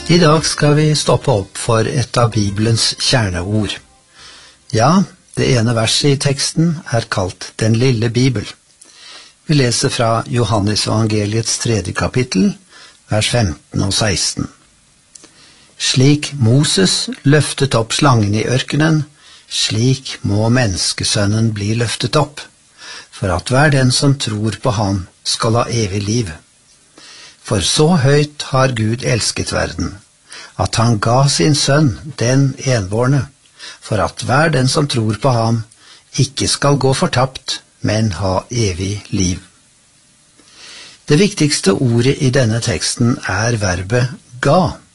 I dag skal vi stoppe opp for et av Bibelens kjerneord. Ja, det ene verset i teksten er kalt Den lille Bibel. Vi leser fra Johannes evangeliets 3. kapittel, vers 15 og 16. Slik Moses løftet opp slangen i ørkenen, slik må menneskesønnen bli løftet opp, for at hver den som tror på ham skal ha evig liv. For så høyt har Gud elsket verden, at han ga sin sønn, den enbårne, for at hver den som tror på ham ikke skal gå fortapt, men ha evig liv. Det viktigste ordet i denne teksten er verbet ga,